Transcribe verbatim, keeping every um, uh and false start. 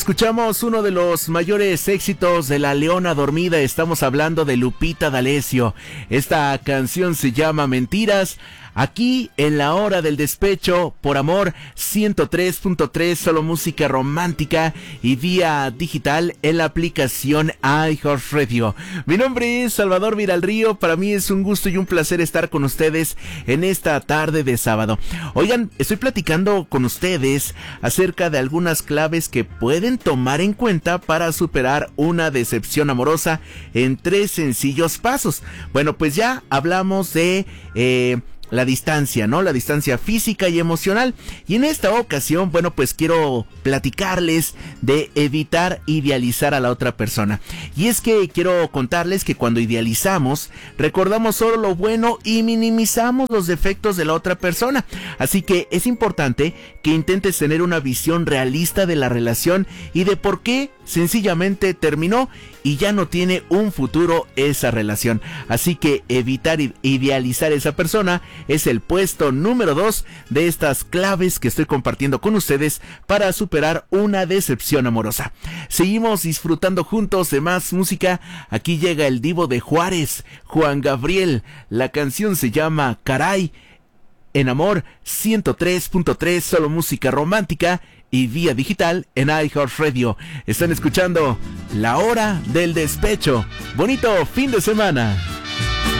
Escuchamos uno de los mayores éxitos de La Leona Dormida. Estamos hablando de Lupita D'Alessio. Esta canción se llama Mentiras. Aquí en La Hora del Despecho, por Amor ciento tres punto tres, solo música romántica y vía digital en la aplicación iHeartRadio. Mi nombre es Salvador Viralrío, para mí es un gusto y un placer estar con ustedes en esta tarde de sábado. Oigan, estoy platicando con ustedes acerca de algunas claves que pueden tomar en cuenta para superar una decepción amorosa en tres sencillos pasos. Bueno, pues ya hablamos de... Eh, la distancia, ¿no? La distancia física y emocional. Y en esta ocasión, bueno, pues quiero platicarles de evitar idealizar a la otra persona. Y es que quiero contarles que cuando idealizamos, recordamos solo lo bueno y minimizamos los defectos de la otra persona. Así que es importante que intentes tener una visión realista de la relación y de por qué sencillamente terminó y ya no tiene un futuro esa relación. Así que evitar idealizar a esa persona es el puesto número dos de estas claves que estoy compartiendo con ustedes para superar una decepción amorosa. Seguimos disfrutando juntos de más música. Aquí llega el divo de Juárez, Juan Gabriel. La canción se llama Caray. En Amor ciento tres punto tres, solo música romántica y vía digital en iHeartRadio. Están escuchando La Hora del Despecho. Bonito fin de semana.